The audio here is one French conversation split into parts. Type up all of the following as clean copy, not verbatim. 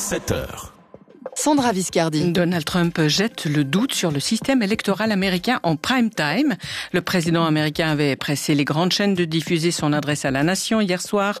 7h. Sandra Viscardi. Donald Trump jette le doute sur le système électoral américain en prime time. Le président américain avait pressé les grandes chaînes de diffuser son adresse à la nation hier soir.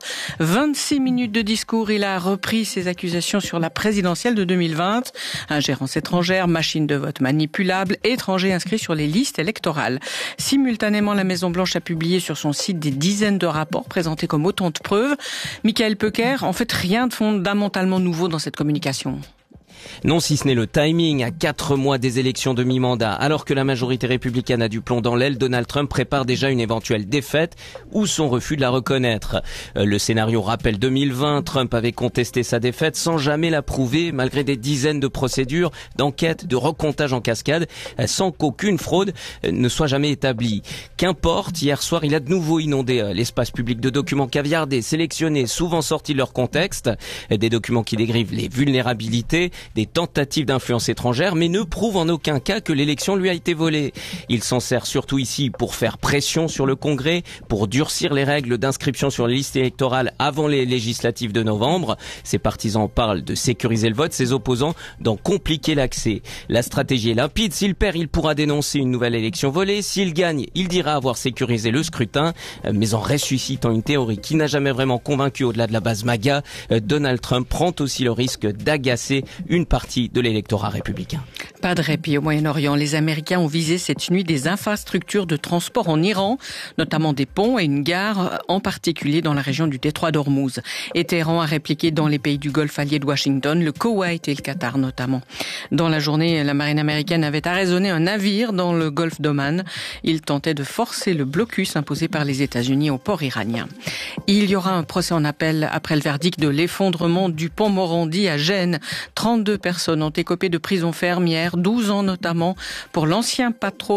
26 minutes de discours, il a repris ses accusations sur la présidentielle de 2020. Ingérence étrangère, machine de vote manipulable, étrangers inscrits sur les listes électorales. Simultanément, la Maison-Blanche a publié sur son site des dizaines de rapports présentés comme autant de preuves. Michael Pecker, en fait, rien de fondamentalement nouveau dans cette communication. Non, si ce n'est le timing, à 4 mois des élections de mi-mandat. Alors que la majorité républicaine a du plomb dans l'aile, Donald Trump prépare déjà une éventuelle défaite ou son refus de la reconnaître. Le scénario rappelle 2020, Trump avait contesté sa défaite sans jamais la prouver, malgré des dizaines de procédures, d'enquêtes, de recomptage en cascade, sans qu'aucune fraude ne soit jamais établie. Qu'importe, hier soir, il a de nouveau inondé l'espace public de documents caviardés, sélectionnés, souvent sortis de leur contexte, des documents qui décrivent les vulnérabilités, des tentatives d'influence étrangère, mais ne prouve en aucun cas que l'élection lui a été volée. Il s'en sert surtout ici pour faire pression sur le Congrès, pour durcir les règles d'inscription sur les listes électorales avant les législatives de novembre. Ses partisans parlent de sécuriser le vote, ses opposants d'en compliquer l'accès. La stratégie est limpide. S'il perd, il pourra dénoncer une nouvelle élection volée. S'il gagne, il dira avoir sécurisé le scrutin. Mais en ressuscitant une théorie qui n'a jamais vraiment convaincu au-delà de la base MAGA, Donald Trump prend aussi le risque d'agacer une partie de l'électorat républicain. Pas de répit au Moyen-Orient. Les Américains ont visé cette nuit des infrastructures de transport en Iran, notamment des ponts et une gare, en particulier dans la région du détroit d'Ormuz. Et Téhéran a répliqué dans les pays du Golfe alliés de Washington, le Koweït et le Qatar notamment. Dans la journée, la marine américaine avait arraisonné un navire dans le Golfe d'Oman. Il tentait de forcer le blocus imposé par les États-Unis au port iranien. Il y aura un procès en appel après le verdict de l'effondrement du pont Morandi à Gênes. 32 personnes ont écopé de prison ferme hier, 12 ans notamment, pour l'ancien patron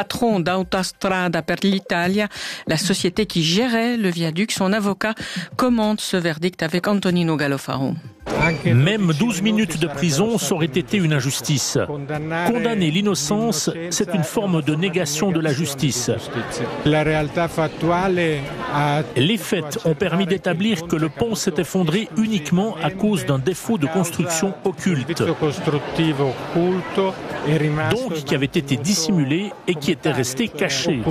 d'Autostrada per l'Italia, la société qui gérait le viaduc. Son avocat commente ce verdict avec Antonino Gallofaro. Même 12 minutes de prison, ça aurait été une injustice. Condamner l'innocence, c'est une forme de négation de la justice. Les faits ont permis d'établir que le pont s'est effondré uniquement à cause d'un défaut de construction occulte, donc qui avait été dissimulé et qui était resté caché.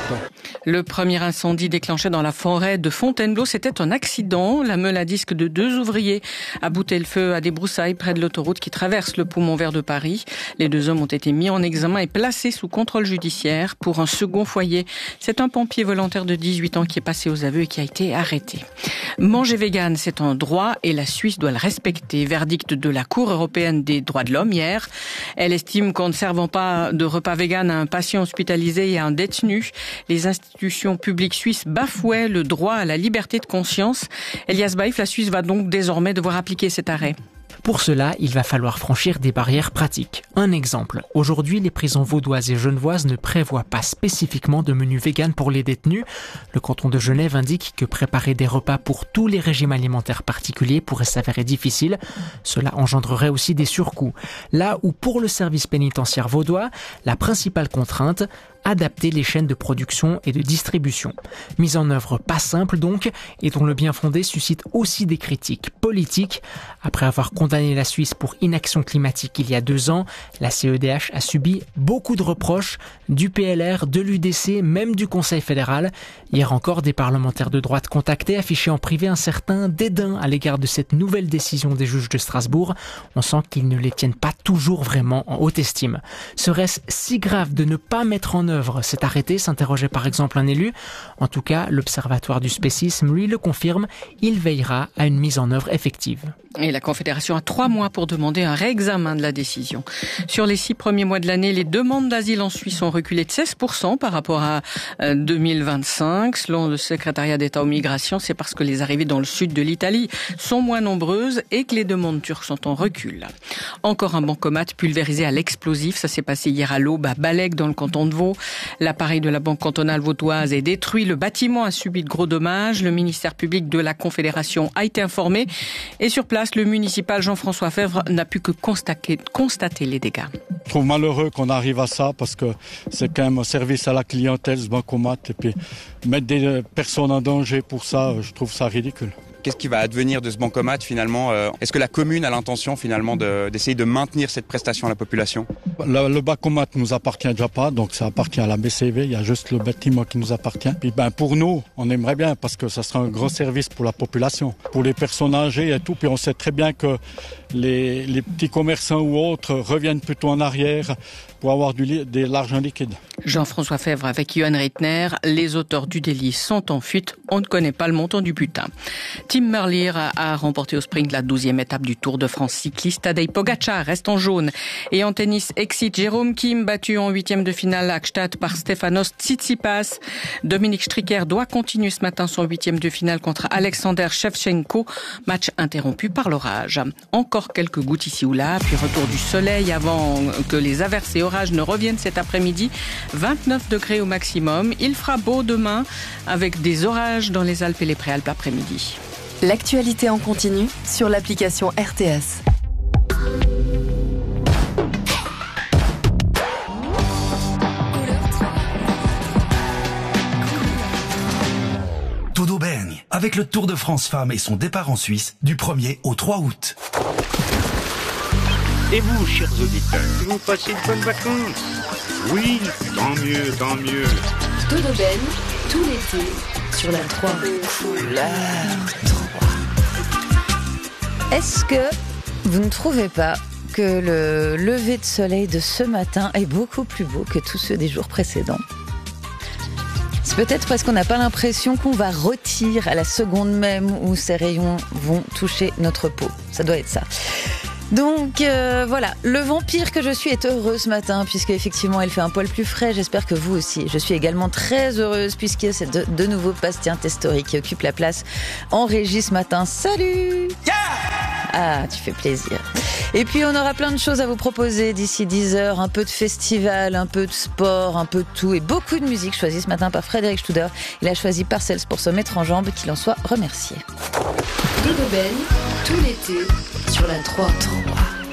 Le premier incendie déclenché dans la forêt de Fontainebleau, c'était un accident. La meule à disque de 2 ouvriers a bouté le feu à des broussailles près de l'autoroute qui traverse le poumon vert de Paris. Les 2 hommes ont été mis en examen et placés sous contrôle judiciaire pour un second foyer. C'est un pompier volontaire de 18 ans qui est passé aux aveux et qui a été arrêté. Manger vegan, c'est un droit et la Suisse doit le respecter. Verdict de la Cour européenne des droits de l'homme hier. Elle estime qu'en ne servant pas de repas vegan à un patient hospitalisé et à un détenu, les institutions publiques suisses bafouaient le droit à la liberté de conscience. Elias Baïf, la Suisse va donc désormais devoir appliquer cet arrêt. Pour cela, il va falloir franchir des barrières pratiques. Un exemple. Aujourd'hui, les prisons vaudoises et genevoises ne prévoient pas spécifiquement de menu vegan pour les détenus. Le canton de Genève indique que préparer des repas pour tous les régimes alimentaires particuliers pourrait s'avérer difficile. Cela engendrerait aussi des surcoûts. Là où pour le service pénitentiaire vaudois, la principale contrainte, adapter les chaînes de production et de distribution. Mise en œuvre pas simple donc, et dont le bien fondé suscite aussi des critiques politiques. Après avoir condamné la Suisse pour inaction climatique il y a 2 ans, la CEDH a subi beaucoup de reproches du PLR, de l'UDC, même du Conseil fédéral. Hier encore, des parlementaires de droite contactés affichaient en privé un certain dédain à l'égard de cette nouvelle décision des juges de Strasbourg. On sent qu'ils ne les tiennent pas toujours vraiment en haute estime. Serait-ce si grave de ne pas mettre en œuvre cet arrêté, s'interrogeait par exemple un élu. En tout cas, l'Observatoire du spécisme, lui, le confirme, il veillera à une mise en œuvre effective. Et la Confédération a 3 mois pour demander un réexamen de la décision. Sur les 6 premiers mois de l'année, les demandes d'asile en Suisse ont reculé de 16% par rapport à 2025. Selon le secrétariat d'État aux migrations, c'est parce que les arrivées dans le sud de l'Italie sont moins nombreuses et que les demandes turques sont en recul. Encore un bancomat pulvérisé à l'explosif. Ça s'est passé hier à l'aube à Balec dans le canton de Vaud. L'appareil de la Banque cantonale vaudoise est détruit. Le bâtiment a subi de gros dommages. Le ministère public de la Confédération a été informé. Et sur place, le municipal Jean-François Fèvre n'a pu que constater les dégâts. Je trouve malheureux qu'on arrive à ça parce que c'est quand même un service à la clientèle, ce bancomat. Et puis mettre des personnes en danger pour ça, je trouve ça ridicule. Qu'est-ce qui va advenir de ce bancomat finalement? Est-ce que la commune a l'intention finalement d'essayer de maintenir cette prestation à la population? Le bancomat ne nous appartient déjà pas, donc ça appartient à la BCV, il y a juste le bâtiment qui nous appartient. Puis pour nous, on aimerait bien parce que ça sera un gros service pour la population, pour les personnes âgées et tout. Puis on sait très bien que les petits commerçants ou autres reviennent plutôt en arrière pour avoir de l'argent liquide. Jean-François Fèvre avec Johan Reitner. Les auteurs du délit sont en fuite. On ne connaît pas le montant du butin. Tim Merlier a remporté au sprint la 12e étape du Tour de France cycliste. Tadej Pogačar reste en jaune. Et en tennis, excite Jérôme Kim, battu en 8e de finale à Gstaad par Stefanos Tsitsipas. Dominique Stricker doit continuer ce matin son 8e de finale contre Alexander Shevchenko. Match interrompu par l'orage. Encore quelques gouttes ici ou là, puis retour du soleil avant que les averses et orages ne reviennent cet après-midi. 29 degrés au maximum. Il fera beau demain avec des orages dans les Alpes et les Préalpes après-midi. L'actualité en continu sur l'application RTS. Todo bene, avec le Tour de France Femmes et son départ en Suisse du 1er au 3 août. Et vous, chers auditeurs, vous passez de bonnes vacances? Oui, tant mieux, tant mieux. Todo bene, tout l'été, sur la 3. Est-ce que vous ne trouvez pas que le lever de soleil de ce matin est beaucoup plus beau que tous ceux des jours précédents? C'est peut-être parce qu'on n'a pas l'impression qu'on va rôtir à la seconde même où ces rayons vont toucher notre peau. Ça doit être ça. Donc voilà, le vampire que je suis est heureux ce matin puisque effectivement elle fait un poil plus frais, j'espère que vous aussi. Je suis également très heureuse puisque c'est de nouveau Bastien Testori qui occupe la place en régie ce matin. Salut! Ah, tu fais plaisir. Et puis on aura plein de choses à vous proposer d'ici 10h, un peu de festival, un peu de sport, un peu de tout et beaucoup de musique choisie ce matin par Frédéric Studer. Il a choisi Parcells pour se mettre en jambe, qu'il en soit remercié. Todo bene, tout l'été, sur la 3.